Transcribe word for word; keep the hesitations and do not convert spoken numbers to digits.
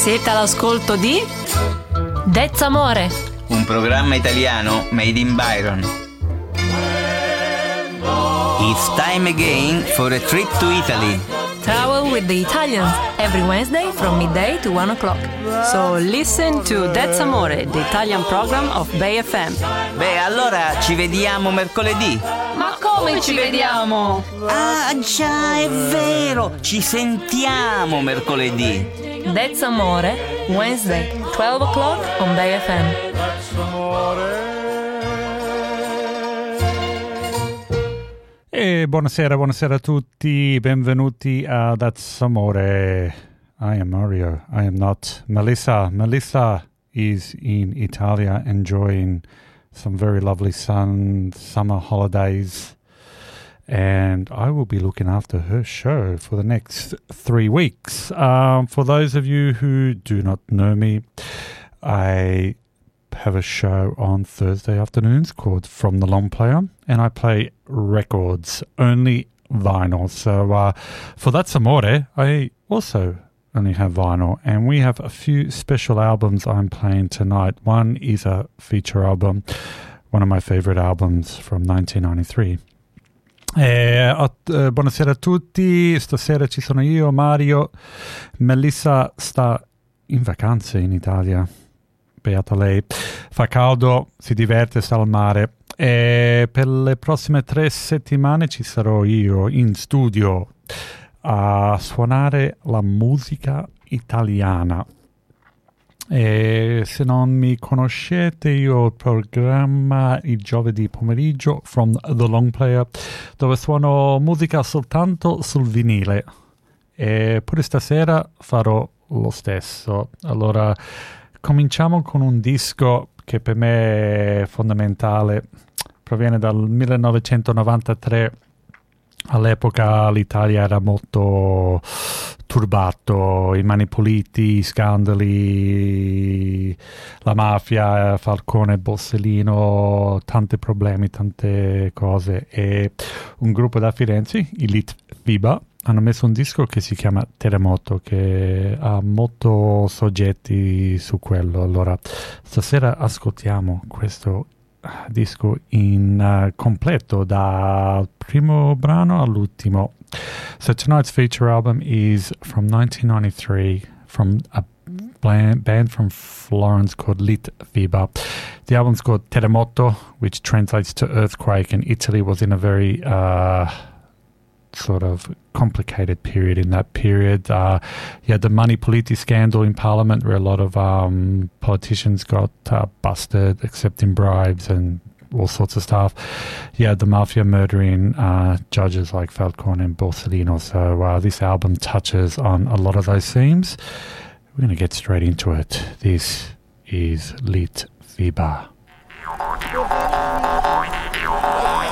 Siete all'ascolto di That's Amore, un programma italiano made in Byron. It's time again for a trip to Italy. Travel with the Italians every Wednesday from midday to one o'clock. So listen to That's Amore, the Italian program of Bay F M. Beh, allora ci vediamo mercoledì. Ma come ci vediamo? Ah, già, è vero, ci sentiamo mercoledì. That's Amore, Wednesday, twelve o'clock on Bay F M. That's Amore. E buonasera, buonasera a tutti, benvenuti a That's Amore. I am Mario, I am not Melissa. Melissa is in Italia enjoying some very lovely sun, summer holidays, and I will be looking after her show for the next three weeks. Um, for those of you who do not know me, I have a show on Thursday afternoons called From the Long Player, and I play records, only vinyl. So uh, for That's Amore, I also only have vinyl, and we have a few special albums I'm playing tonight. One is a feature album, one of my favorite albums from nineteen ninety-three. Eh, uh, buonasera a tutti, stasera ci sono io, Mario. Melissa sta in vacanze in Italia, beata lei, fa caldo, si diverte, sta al mare, e per le prossime tre settimane ci sarò io in studio a suonare la musica italiana. E se non mi conoscete, io ho il programma il giovedì pomeriggio From the Long Player, dove suono musica soltanto sul vinile, e pure stasera farò lo stesso. Allora cominciamo con un disco che per me è fondamentale, proviene dal millenovecentonovantatré. All'epoca l'Italia era molto turbato, i Mani Puliti, scandali, la mafia, Falcone, Borsellino, tanti problemi, tante cose, e un gruppo da Firenze, i Litfiba, hanno messo un disco che si chiama Terremoto, che ha molto soggetti su quello. Allora stasera ascoltiamo questo disco in uh, completo, dal primo brano all'ultimo. So tonight's feature album is from nineteen ninety-three from a band, band from Florence called Litfiba. The album's called Terremoto, which translates to earthquake, and Italy was in a very uh, sort of complicated period in that period. Uh, you had the Mani Puliti scandal in Parliament, where a lot of um, politicians got uh, busted accepting bribes and all sorts of stuff. You had the mafia murdering uh, judges like Falcone and Borsellino. So uh, this album touches on a lot of those themes. We're going to get straight into it. This is Litfiba.